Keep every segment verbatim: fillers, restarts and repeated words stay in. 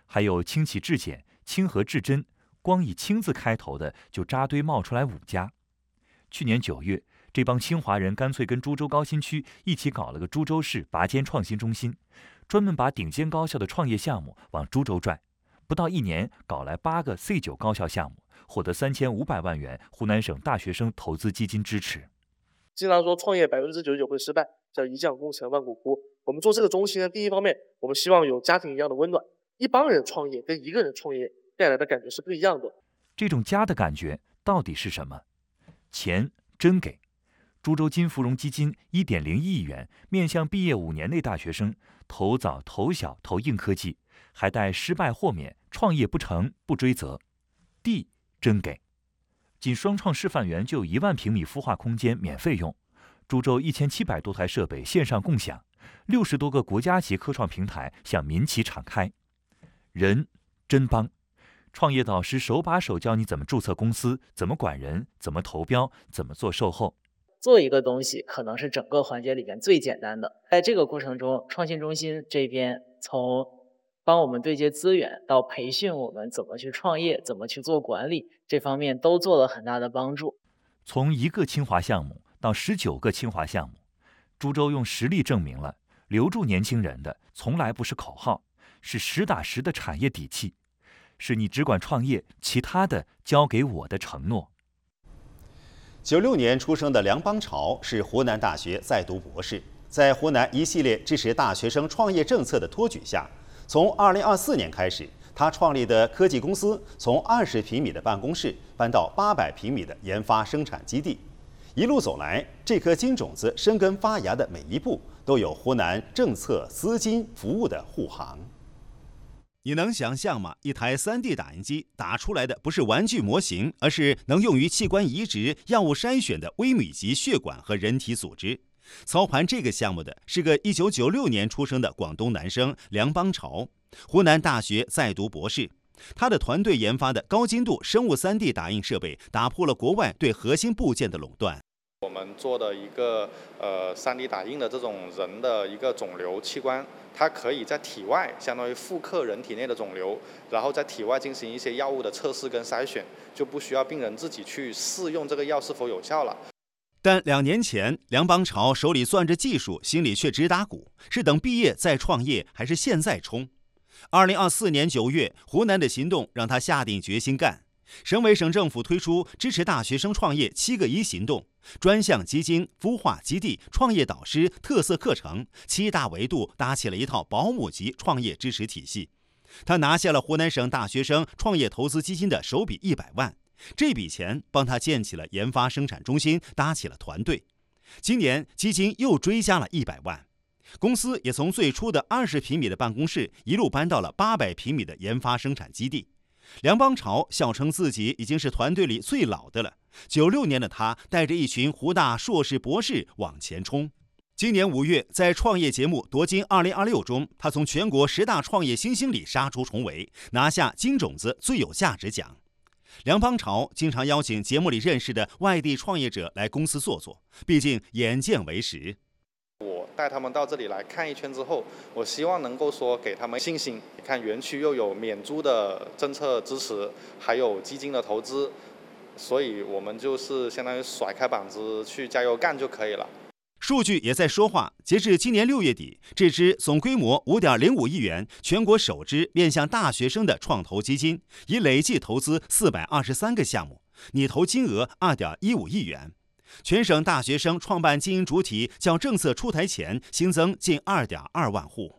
还有轻启智检、清河智臻，光以清字开头的就扎堆冒出来五家。去年九月，这帮清华人干脆跟株洲高新区一起搞了个株洲市拔尖创新中心，专门把顶尖高校的创业项目往株洲拽。不到一年，搞来八个 C 九 高校项目，获得三千五百万元湖南省大学生投资基金支持。 经常说创业百分之九十九会失败，叫一将功成万骨枯。我们做这个中心呢，第一方面，我们希望有家庭一样的温暖。一帮人创业跟一个人创业带来的感觉是不一样的。 这种家的感觉到底是什么？钱真给。株洲金芙蓉基金 一点零一亿元，面向毕业五年内大学生，投早投小投硬科技，还带失败豁免，创业不成不追责。地真给。仅双创示范园就有一万平米孵化空间免费用，株洲一千七百多台设备线上共享，六十多个国家级科创平台向民企敞开。人真帮。创业导师手把手教你怎么注册公司，怎么管人，怎么投标，怎么做售后。 做一个东西可能是整个环节里面最简单的，在这个过程中，创新中心这边从帮我们对接资源到培训我们怎么去创业，怎么去做管理，这方面都做了很大的帮助。 从一个清华项目到十九个清华项目，株洲用实力证明了留住年轻人的从来不是口号，是实打实的产业底气，是你只管创业，其他的交给我的承诺。 九六年出生的梁邦潮是湖南大学在读博士，在湖南一系列支持大学生创业政策的托举下，从二零二四年开始，他创立的科技公司从二十平米的办公室搬到八百平米的研发生产基地。一路走来，这颗金种子生根发芽的每一步，都有湖南政策、资金、服务的护航。 你能想象吗？一台 三 D 打印机打出来的不是玩具模型，而是能用于器官移植、药物筛选的微米级血管和人体组织。操盘这个项目的是个一九九六年出生的广东男生梁邦潮，湖南大学在读博士。他的团队研发的高精度生物 三 D 打印设备打破了国外对核心部件的垄断。 我们做的一个呃 三 D 打印的这种人的一个肿瘤器官，它可以在体外相当于复刻人体内的肿瘤，然后在体外进行一些药物的测试跟筛选，就不需要病人自己去试用这个药是否有效了。 但两年前，梁邦潮手里攥着技术，心里却直打鼓：是等毕业再创业，还是现在冲？二零二四年九月，湖南的行动让他下定决心干。省委省政府推出支持大学生创业七个一行动，专项基金、孵化基地、创业导师、特色课程七大维度，搭起了一套保姆级创业支持体系。他拿下了湖南省大学生创业投资基金的首笔一百万，这笔钱帮他建起了研发生产中心，搭起了团队。今年基金又追加了一百万，公司也从最初的二十平米的办公室一路搬到了八百平米的研发生产基地。梁邦潮笑称自己已经是团队里最老的了。九六年的他带着一群湖大硕士博士往前冲。今年五月，在创业节目夺金二零二六中，他从全国十大创业新星里杀出重围，拿下金种子最有价值奖。梁邦潮经常邀请节目里认识的外地创业者来公司坐坐，毕竟眼见为实。 我带他们到这里来看一圈之后，我希望能够说给他们信心。你看园区又有免租的政策支持，还有基金的投资，所以我们就是相当于甩开膀子去加油干就可以了。 数据也在说话，截至今年六月底，这支总规模 五点零五亿元、全国首支面向大学生的创投基金，已累计投资四百二十三个项目，拟投金额 二点一五亿元。全省大学生创办经营主体较政策出台前新增近 二点二万户。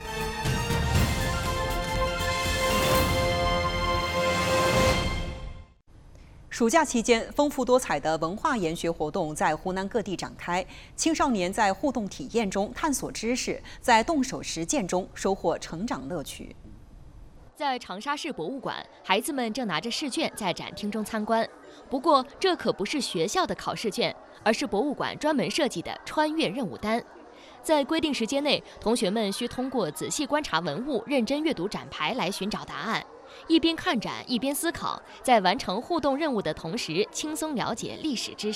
暑假期间，丰富多彩的文化研学活动在湖南各地展开。青少年在互动体验中探索知识，在动手实践中收获成长乐趣。 在长沙市博物馆，孩子们正拿着试卷在展厅中参观。不过，这可不是学校的考试卷，而是博物馆专门设计的穿越任务单。在规定时间内，同学们需通过仔细观察文物、认真阅读展牌来寻找答案。一边看展，一边思考，在完成互动任务的同时，轻松了解历史知识。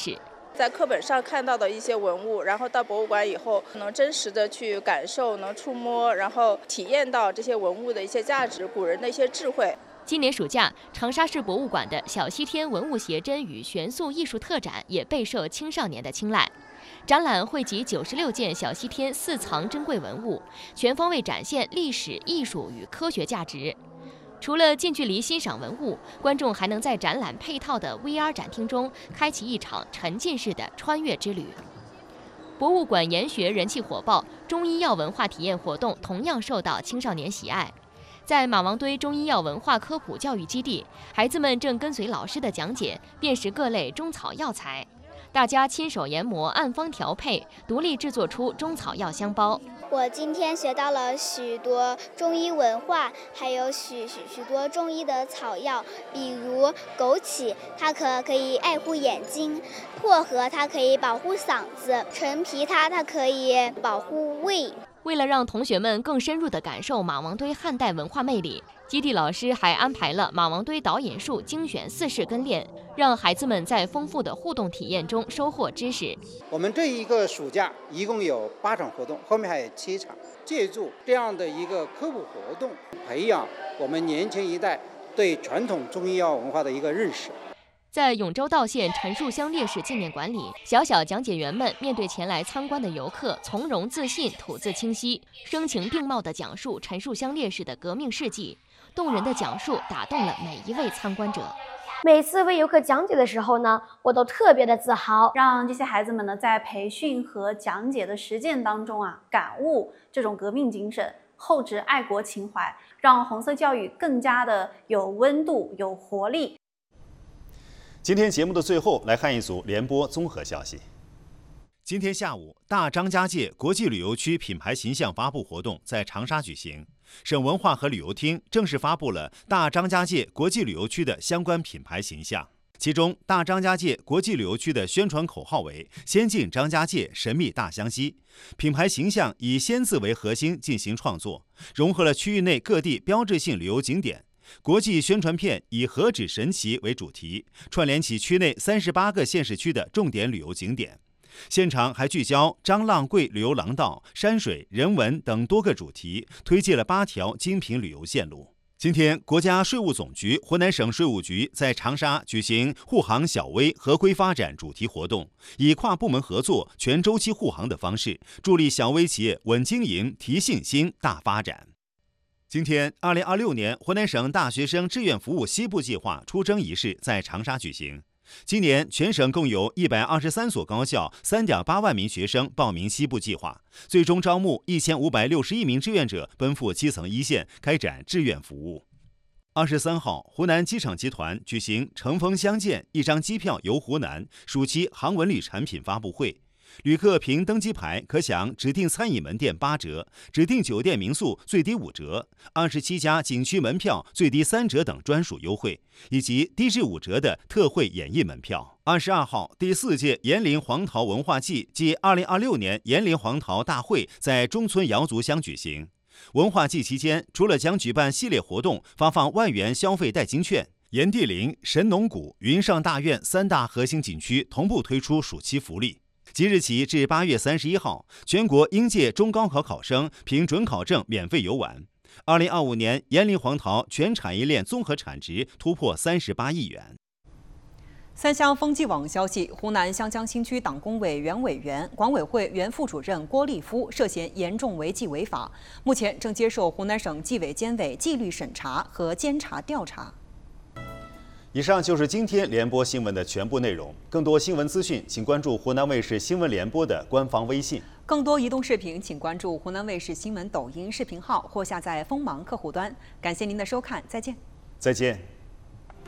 在课本上看到的一些文物，然后到博物馆以后，能真实的去感受，能触摸，然后体验到这些文物的一些价值，古人的一些智慧。 今年暑假，长沙市博物馆的小西天文物写真与悬塑艺术特展也备受青少年的青睐。展览汇集九十六件小西天四藏珍贵文物，全方位展现历史、艺术与科学价值。除了近距离欣赏文物，观众还能在展览配套的 V R 展厅中开启一场沉浸式的穿越之旅。博物馆研学人气火爆，中医药文化体验活动同样受到青少年喜爱。在马王堆中医药文化科普教育基地，孩子们正跟随老师的讲解，辨识各类中草药材。大家亲手研磨、按方调配，独立制作出中草药香包。 我今天学到了许多中医文化，还有许许许多中医的草药，比如枸杞，它可可以爱护眼睛；薄荷它可以保护嗓子；陈皮它它可以保护胃。 为了让同学们更深入地感受马王堆汉代文化魅力，基地老师还安排了马王堆导引术精选四式跟练，让孩子们在丰富的互动体验中收获知识。 我们这一个暑假一共有八场活动，后面还有七场。借助这样的一个科普活动，培养我们年轻一代对传统中医药文化的一个认识。 在永州道县陈树香烈士纪念馆里，小小讲解员们面对前来参观的游客，从容自信、吐字清晰，声情并茂地讲述陈树香烈士的革命事迹。动人的讲述打动了每一位参观者。 每次为游客讲解的时候呢，我都特别的自豪， 让这些孩子们呢在培训和讲解的实践当中啊，感悟这种革命精神，厚植爱国情怀，让红色教育更加的有温度、有活力。 今天节目的最后，来看一组联播综合消息。 今天下午，大张家界国际旅游区品牌形象发布活动在长沙举行。省文化和旅游厅正式发布了大张家界国际旅游区的相关品牌形象。其中，大张家界国际旅游区的宣传口号为“仙境张家界，神秘大湘西”。品牌形象以“仙”字为核心进行创作，融合了区域内各地标志性旅游景点。国际宣传片以“何止神奇”为主题，串联起区内三十八个县市区的重点旅游景点。现场还聚焦张浪贵旅游廊道、山水、人文等多个主题，推介了八条精品旅游线路。今天，国家税务总局、湖南省税务局在长沙举行护航小微合规发展主题活动，以跨部门合作、全周期护航的方式，助力小微企业稳经营、提信心、大发展。今天，二零二六年湖南省大学生志愿服务西部计划出征仪式在长沙举行。今年全省共有一百二十三所高校 三点八万名学生报名西部计划，最终招募一千五百六十一名志愿者奔赴基层一线开展志愿服务。二十三号，湖南机场集团举行乘风相见，一张机票游湖南暑期航文旅产品发布会。旅客凭登机牌可享指定餐饮门店八折，指定酒店民宿最低五折，二十七家景区门票最低三折等专属优惠，以及低至五折的特惠演艺门票。二十二号，第四届延陵黄桃文化季暨二零二六年延陵黄桃大会在中村瑶族乡举行。文化季期间，除了将举办系列活动，发放万元消费代金券，炎帝陵、神农谷、云上大院三大核心景区同步推出暑期福利。即日起至八月三十一号，全国应届中高考考生凭准考证免费游玩。二零二五年，延陵黄桃全产业链综合产值突破三十八亿元。 三湘风纪网消息，湖南湘江新区党工委原委员、管委会原副主任郭立夫涉嫌严重违纪违法，目前正接受湖南省纪委监委纪律审查和监察调查。 以上就是今天联播新闻的全部内容。更多新闻资讯，请关注湖南卫视新闻联播的官方微信。 更多移动视频，请关注湖南卫视新闻抖音视频号或下载锋芒客户端。感谢您的收看，再见。 再见。